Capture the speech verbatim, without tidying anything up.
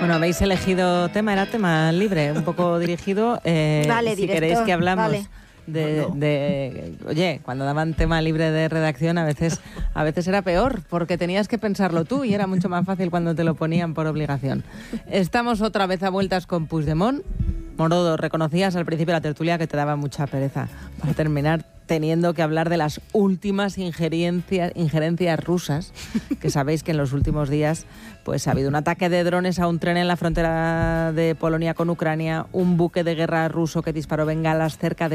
Bueno, habéis elegido tema, era tema libre, un poco dirigido. Eh, Dale, si director, queréis que hablamos dale. de, Bueno. de... Oye, cuando daban tema libre de redacción a veces, a veces era peor, porque tenías que pensarlo tú y era mucho más fácil cuando te lo ponían por obligación. Estamos otra vez a vueltas con Puigdemont. Morodo, reconocías al principio de la tertulia que te daba mucha pereza para terminar teniendo que hablar de las últimas injerencias, injerencias rusas, que sabéis que en los últimos días pues ha habido un ataque de drones a un tren en la frontera de Polonia con Ucrania, un buque de guerra ruso que disparó bengalas cerca de